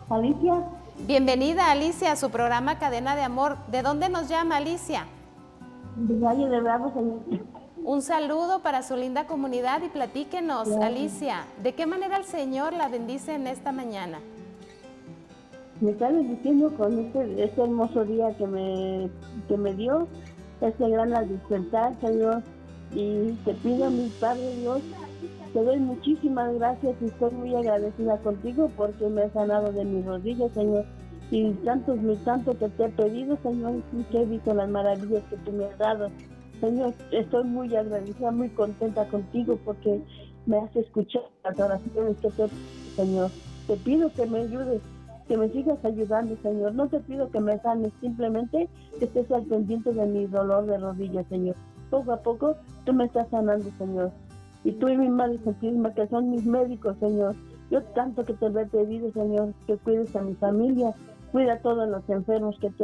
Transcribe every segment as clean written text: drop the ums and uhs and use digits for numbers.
Alicia. Bienvenida, Alicia, a su programa Cadena de Amor. ¿De dónde nos llama, Alicia? De Valle de Bravo, señor. Un saludo para su linda comunidad y platíquenos, Gracias. Alicia, ¿de qué manera el Señor la bendice en esta mañana? Me está bendiciendo con este hermoso día que me dio, este gran al despertar, Señor. Y te pido, mi Padre Dios, te doy muchísimas gracias y estoy muy agradecida contigo porque me has sanado de mis rodillas, Señor. Y tanto que te he pedido, Señor, y que he visto las maravillas que tú me has dado. Señor, estoy muy agradecida, muy contenta contigo porque me has escuchado las oraciones que te he pedido, Señor. Te pido que me ayudes, que me sigas ayudando, Señor. No te pido que me sanes, simplemente que estés al pendiente de mi dolor de rodillas, Señor. Poco a poco tú me estás sanando, Señor. Y tú y mi Madre Santísima, que son mis médicos, Señor. Yo tanto que te lo he pedido, Señor, que cuides a mi familia, cuida a todos los enfermos que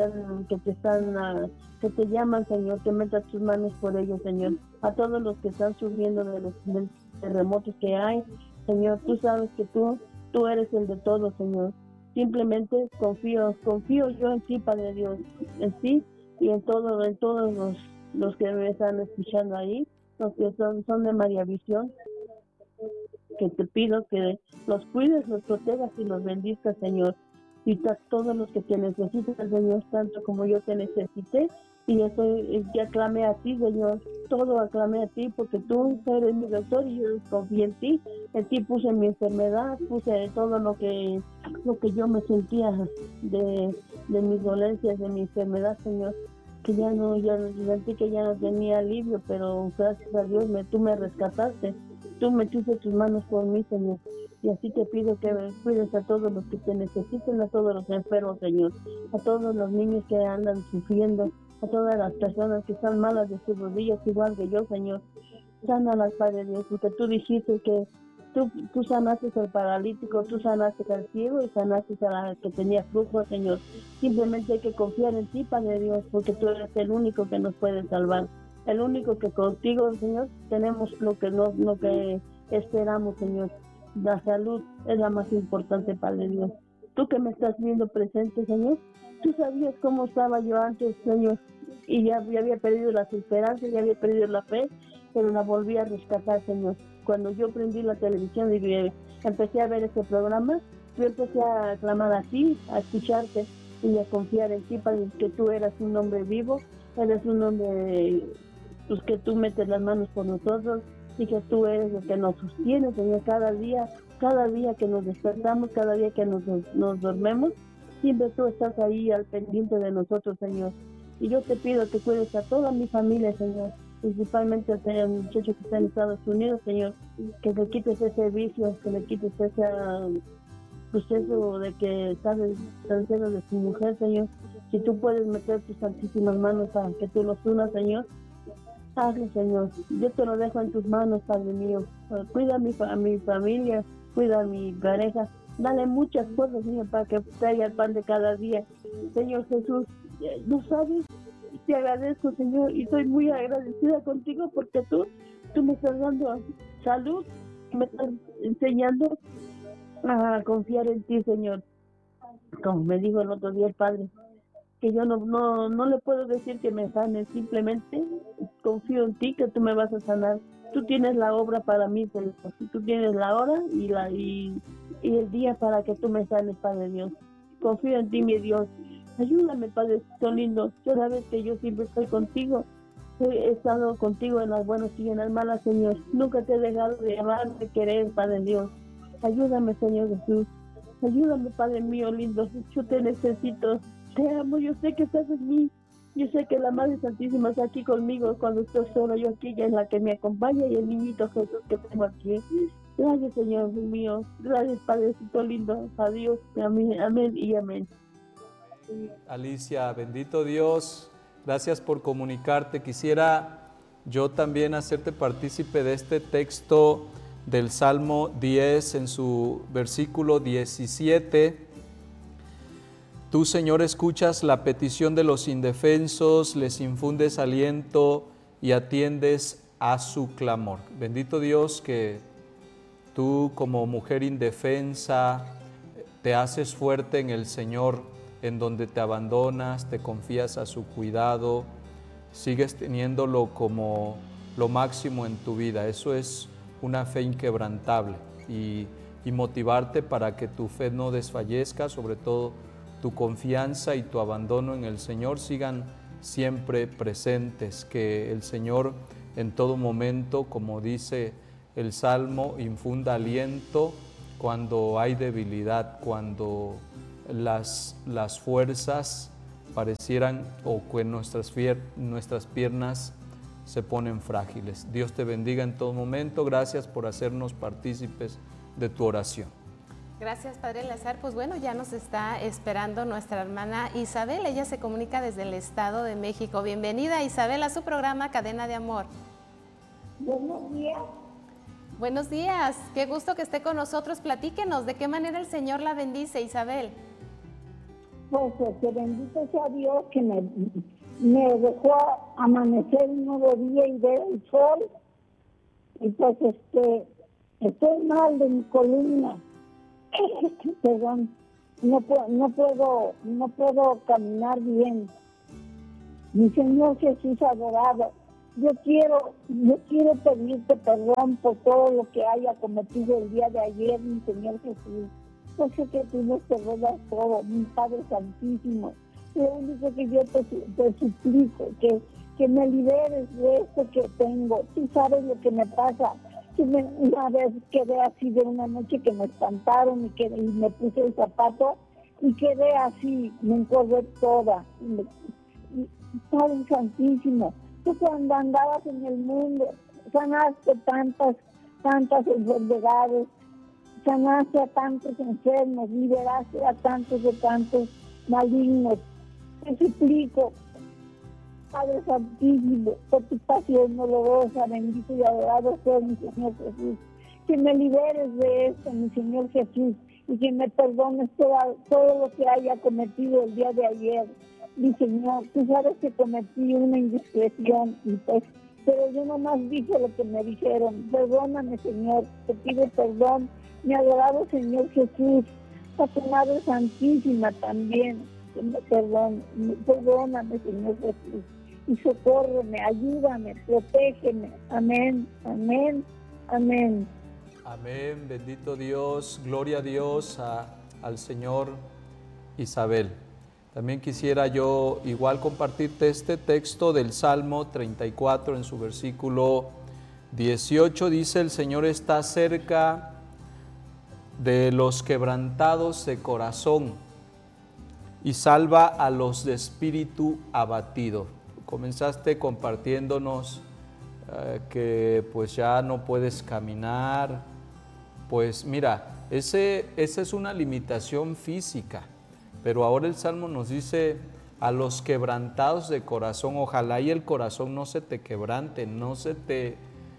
te llaman, Señor, que metas tus manos por ellos, Señor. A todos los que están sufriendo de los terremotos que hay, Señor, tú sabes que tú eres el de todos, Señor. Simplemente confío yo en ti, Padre Dios, en ti y en todos los que me están escuchando ahí, los que son de María Visión, que te pido que los cuides, los protejas y los bendizcas, Señor. Y todos los que te necesitan, Señor, tanto como yo te necesité, y ya clamé a ti, Señor, todo aclamé a ti, porque tú eres mi doctor y yo confío en ti puse mi enfermedad, puse todo lo que yo me sentía de mis dolencias, de mi enfermedad, Señor, que ya sentí que ya no tenía alivio, pero gracias a Dios tú me rescataste, tú metiste tus manos por mí, Señor. Y así te pido que cuides a todos los que te necesiten, a todos los enfermos, Señor, a todos los niños que andan sufriendo, a todas las personas que están malas de sus rodillas, igual que yo, Señor. Sánalas, Padre Dios, porque tú dijiste que tú sanaste al paralítico, tú sanaste al ciego y sanaste a la que tenía flujo, Señor. Simplemente hay que confiar en ti, Padre Dios, porque tú eres el único que nos puede salvar. El único que contigo, Señor, tenemos lo que esperamos, Señor. La salud es la más importante, Padre Dios. Tú que me estás viendo presente, Señor, tú sabías cómo estaba yo antes, Señor, y ya había perdido las esperanzas, ya había perdido la fe, pero la volví a rescatar, Señor. Cuando yo prendí la televisión y empecé a ver este programa, yo empecé a clamar a ti, a escucharte y a confiar en ti, Padre, que tú eras un hombre vivo, eres un hombre, pues que tú metes las manos por nosotros y que tú eres el que nos sostiene, Señor, cada día que nos despertamos, cada día que nos dormemos, siempre tú estás ahí al pendiente de nosotros, Señor. Y yo te pido que cuides a toda mi familia, Señor, principalmente al muchacho que está en Estados Unidos, Señor, que le quites ese vicio, que le quites ese proceso de que está cerca de su mujer, Señor. Si tú puedes meter tus santísimas manos para que tú los unas, Señor, hazlo, Señor. Yo te lo dejo en tus manos, Padre mío. Cuida a mi familia, cuida a mi pareja. Dale muchas cosas, Señor, para que traiga el pan de cada día. Señor Jesús, no sabes, te agradezco, Señor, y estoy muy agradecida contigo porque tú me estás dando salud, me estás enseñando a confiar en ti, Señor. Como me dijo el otro día el Padre, que yo no le puedo decir que me sane, simplemente confío en ti que tú me vas a sanar. Tú tienes la obra para mí, Señor. Tú tienes la hora y el día para que tú me sanes, Padre Dios. Confío en ti, mi Dios. Ayúdame, Padrecito lindo. Tú sabes que yo siempre estoy contigo. He estado contigo en las buenas y en las malas, Señor. Nunca te he dejado de amar, de querer, Padre Dios. Ayúdame, Señor Jesús. Ayúdame, Padre mío lindo. Yo te necesito. Te amo, yo sé que estás en mí. Yo sé que la Madre Santísima está aquí conmigo cuando estoy sola. Yo aquí, ella es la que me acompaña y el niñito Jesús que tengo aquí. Gracias, Señor mío. Gracias, Padrecito lindo. Adiós. Amén, amén y amén. Alicia, bendito Dios. Gracias por comunicarte. Quisiera yo también hacerte partícipe de este texto del Salmo 10 en su versículo 17. Tú, Señor, escuchas la petición de los indefensos, les infundes aliento y atiendes a su clamor. Bendito Dios que tú, como mujer indefensa, te haces fuerte en el Señor, en donde te abandonas, te confías a su cuidado, sigues teniéndolo como lo máximo en tu vida. Eso es una fe inquebrantable y motivarte para que tu fe no desfallezca, sobre todo tu confianza y tu abandono en el Señor sigan siempre presentes, que el Señor en todo momento, como dice el Salmo, infunda aliento cuando hay debilidad, cuando las fuerzas parecieran o que nuestras piernas se ponen frágiles. Dios te bendiga en todo momento. Gracias por hacernos partícipes de tu oración. Gracias, Padre Eleazar. Pues bueno, ya nos está esperando nuestra hermana Isabel. Ella se comunica desde el Estado de México. Bienvenida, Isabel, a su programa Cadena de Amor. Buenos días. Buenos días. Qué gusto que esté con nosotros. Platíquenos de qué manera el Señor la bendice, Isabel. Pues que bendito sea Dios que me dejó amanecer un nuevo día y ver el sol. Y pues estoy mal de mi columna. Perdón, no puedo caminar bien. Mi Señor Jesús adorado, yo quiero pedirte perdón por todo lo que haya cometido el día de ayer, mi Señor Jesús. Yo sé que tú nos perdonas todo, mi Padre Santísimo. Lo único que yo te suplico, que me liberes de esto que tengo. Tú sabes lo que me pasa. Una vez quedé así de una noche que me espantaron y me puse el zapato y quedé así, me encorvé toda. Padre Santísimo, tú cuando andabas en el mundo sanaste tantas enfermedades, sanaste a tantos enfermos, liberaste a tantos malignos. Te suplico, Padre Santísimo, por tu pasión dolorosa, bendito y adorado sea mi Señor Jesús, que me liberes de esto, mi Señor Jesús, y que me perdones todo lo que haya cometido el día de ayer. Mi Señor, tú sabes que cometí una indiscreción, pero yo nomás dije lo que me dijeron. Perdóname, Señor, te pido perdón, mi adorado Señor Jesús, a tu Madre Santísima también, que me perdóname, Señor Jesús. Y socórreme, ayúdame, protégeme. Amén, amén, amén. Amén, bendito Dios, gloria a Dios, al Señor. Isabel, también quisiera yo igual compartirte este texto del Salmo 34 en su versículo 18. Dice: el Señor está cerca de los quebrantados de corazón y salva a los de espíritu abatido. Comenzaste compartiéndonos que pues ya no puedes caminar. Pues mira, esa es una limitación física, pero ahora el Salmo nos dice a los quebrantados de corazón. Ojalá y el corazón no se te quebrante, no se te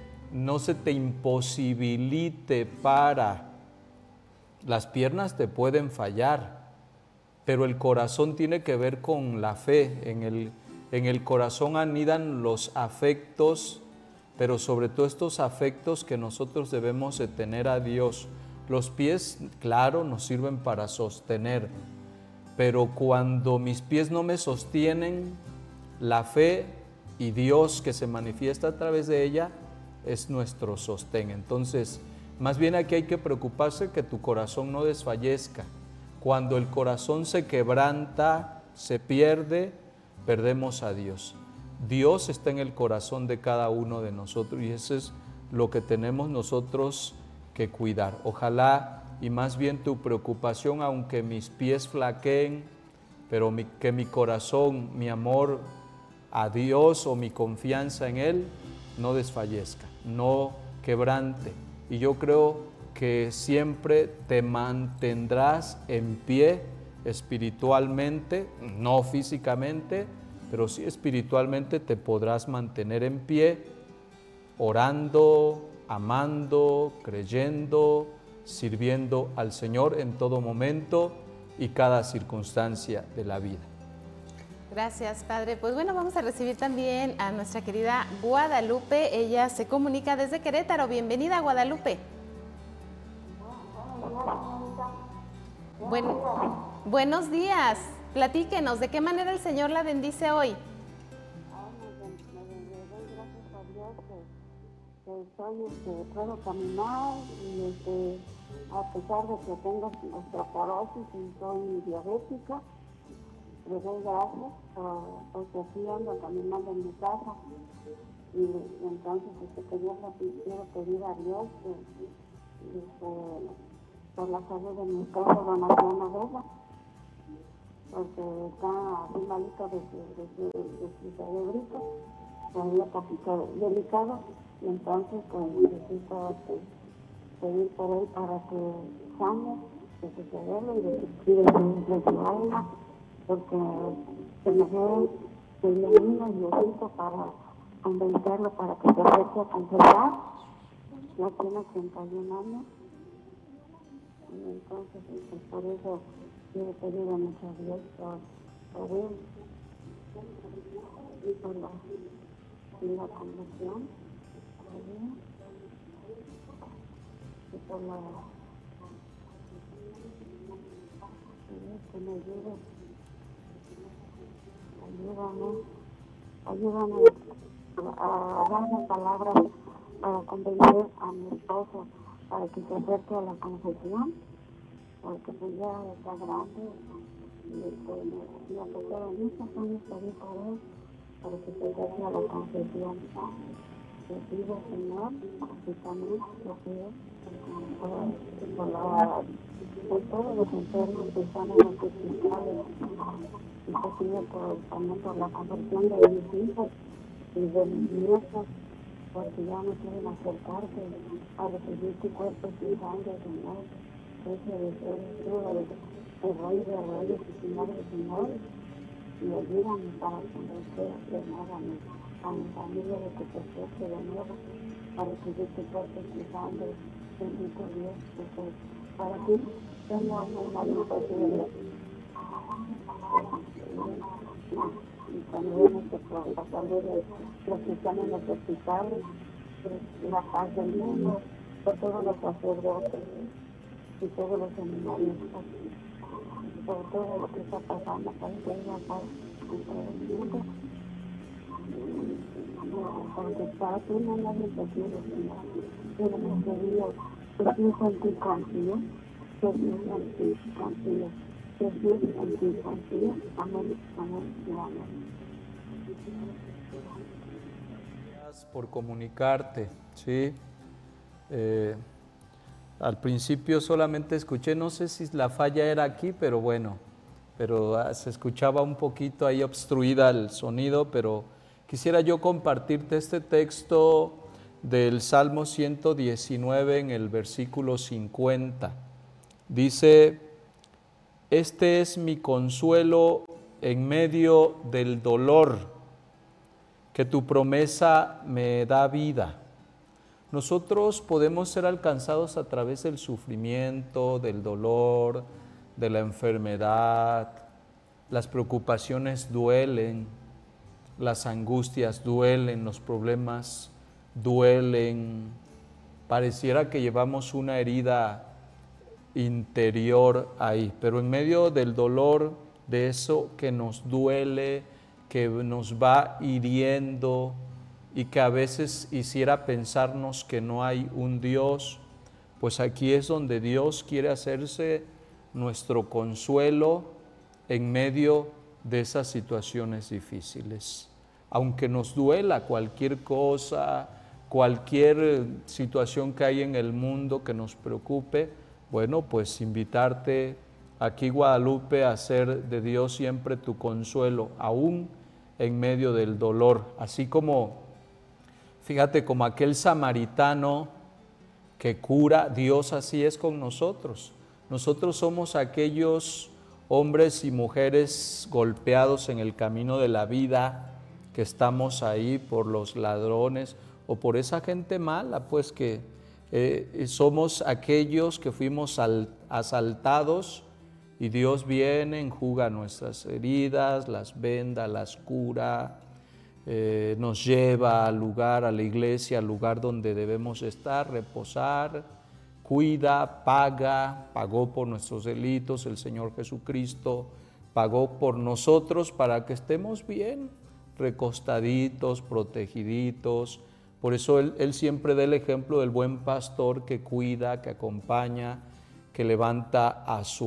imposibilite para. Las piernas te pueden fallar, pero el corazón tiene que ver con la fe. En el corazón anidan los afectos, pero sobre todo estos afectos que nosotros debemos de tener a Dios. Los pies, claro, nos sirven para sostener, pero cuando mis pies no me sostienen, la fe y Dios que se manifiesta a través de ella es nuestro sostén. Entonces, más bien aquí hay que preocuparse que tu corazón no desfallezca. Cuando el corazón se quebranta, se pierde, perdemos a Dios. Dios está en el corazón de cada uno de nosotros y eso es lo que tenemos nosotros que cuidar. Ojalá y más bien tu preocupación, aunque mis pies flaqueen, pero que mi corazón, mi amor a Dios o mi confianza en Él no desfallezca, no quebrante. Y yo creo que siempre te mantendrás en pie espiritualmente, no físicamente, pero sí espiritualmente te podrás mantener en pie, orando, amando, creyendo, sirviendo al Señor en todo momento y cada circunstancia de la vida. Gracias, Padre. Pues bueno, vamos a recibir también a nuestra querida Guadalupe. Ella se comunica desde Querétaro. Bienvenida, Guadalupe. Buenos días. Platíquenos, ¿de qué manera el Señor la bendice hoy? Me doy gracias a Dios que puedo caminar y a pesar de que tengo osteoporosis y soy diabética, le doy gracias porque así ando caminando en mi casa. Y entonces quiero pedir a Dios por la salud de mi esposo, don Adriano Vela, porque está muy malito de su cerebrito, todavía un poquito delicado, y entonces pues necesito pedir por él para que sane de su cerebro y de su alma, porque se me ve que ilumina y necesito para convencerlo para que se acerque a confesar. Ya tiene 81 años, y entonces pues, por eso quiero pedir a mucho a Dios por él y por la conversión, por él, y por la que me ayúdame a darme palabras para convencer a mi esposo para que se acerque a la confesión, porque pues ya está grande y me apoyaron muchos años pedir por él para que se acerque a la confesión. Te pido, Señor, así también lo pido por todos los enfermos que están en los hospitales, y te pido también por la conversión de mis hijos y de mis nietos, porque ya no quieren acercarse a recibir tu cuerpo y tu sangre, Señor. Ese deseo de Rey de Reyes y Señor de Señores, y ayúdame para convencer de nuevo a mi familia de que se acerque de nuevo a recibir tu cuerpo y tu sangre. Bendito Dios, porque para ti tengo una luz posible. Y también por la salud de los que están en los hospitales, la paz del mundo, por todos los sacerdotes y todos los seminaristas, por todo lo que está pasando para que haya paz en todo el mundo. Porque para ti no hay nadie posible, Señor. Pero me querido, Jesús en ti confío, Jesús en ti confío, Jesús en ti confío. Amén, amén y amén. Gracias por comunicarte, ¿sí? Al principio solamente escuché, no sé si la falla era aquí, pero bueno, se escuchaba un poquito ahí obstruida el sonido, pero quisiera yo compartirte este texto del Salmo 119 en el versículo 50. Dice: este es mi consuelo en medio del dolor, que tu promesa me da vida. Nosotros podemos ser alcanzados a través del sufrimiento, del dolor, de la enfermedad. Las preocupaciones duelen, las angustias duelen, los problemas duelen. Pareciera que llevamos una herida interior ahí, pero en medio del dolor, de eso que nos duele, que nos va hiriendo y que a veces hiciera pensarnos que no hay un Dios, pues aquí es donde Dios quiere hacerse nuestro consuelo en medio de esas situaciones difíciles. Aunque nos duela cualquier cosa, cualquier situación que hay en el mundo que nos preocupe, bueno, pues invitarte aquí, Guadalupe, a hacer de Dios siempre tu consuelo, aún en medio del dolor. Así como, fíjate, como aquel samaritano que cura, Dios así es con nosotros. Nosotros somos aquellos hombres y mujeres golpeados en el camino de la vida, que estamos ahí por los ladrones o por esa gente mala, pues que somos aquellos que fuimos asaltados, y Dios viene, enjuga nuestras heridas, las venda, las cura, nos lleva al lugar, a la iglesia, al lugar donde debemos estar, reposar, cuida, pagó por nuestros delitos, el Señor Jesucristo pagó por nosotros para que estemos bien, recostaditos, protegiditos. Por eso Él siempre da el ejemplo del buen pastor que cuida, que acompaña, que levanta a su